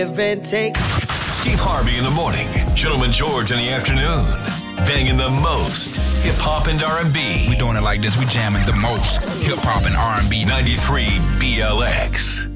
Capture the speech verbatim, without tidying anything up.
and take. Steve Harvey in the morning, Gentleman George in the afternoon. Banging the most hip-hop and R and B. We doing it like this. We jamming the most hip-hop and R and B. ninety-three B L X.